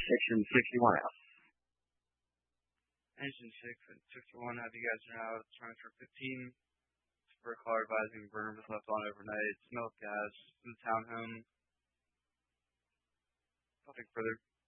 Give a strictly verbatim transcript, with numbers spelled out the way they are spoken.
six and sixty-one out. Engine six and sixty-one have you guys are out trying for fifteen. Super car advising burner was left on overnight. Smell of gas in the townhome. Nothing further.